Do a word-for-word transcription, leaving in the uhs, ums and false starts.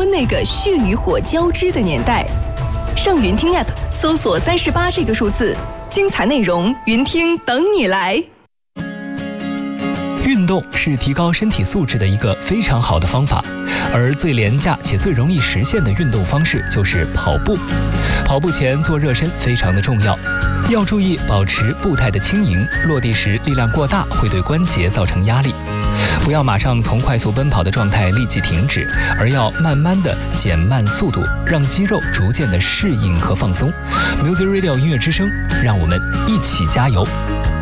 过那个血与火交织的年代。上云听 App 搜索三十八这个数字，精彩内容云听等你来。 运动是提高身体素质的一个非常好的方法，而最廉价且最容易实现的运动方式就是跑步。跑步前做热身非常的重要，要注意保持步态的轻盈，落地时力量过大会对关节造成压力。不要马上从快速奔跑的状态立即停止，而要慢慢的减慢速度，让肌肉逐渐的适应和放松。Music Radio 音乐之声，让我们一起加油。